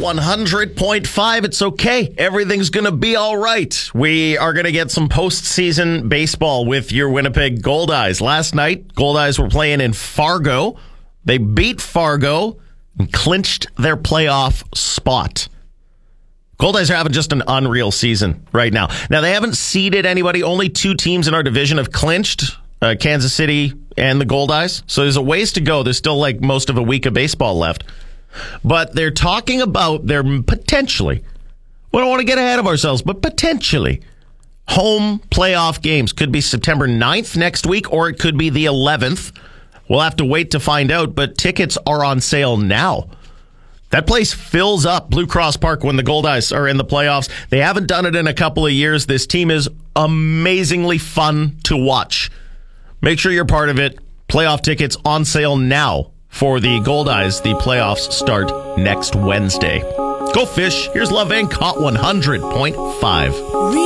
100.5. It's okay. Everything's going to be all right. We are going to get some postseason baseball with your Winnipeg Goldeyes. Last night, Goldeyes were playing in Fargo. They beat Fargo and clinched their playoff spot. Goldeyes are having just an unreal season right now. Now, they haven't seeded anybody. Only 2 teams in our division have clinched, Kansas City and the Goldeyes. So there's a ways to go. There's still like most of a week of baseball left. But they're talking about their potentially, we don't want to get ahead of ourselves, but potentially home playoff games. Could be September 9th next week, or it could be the 11th. We'll have to wait to find out, but tickets are on sale now. That place fills up, Blue Cross Park, when the Goldeyes are in the playoffs. They haven't done it in a couple of years. This team is amazingly fun to watch. Make sure you're part of it. Playoff tickets on sale now for the Goldeyes. The playoffs start next Wednesday. Go Fish. Here's Love Inc. Hot 100.5.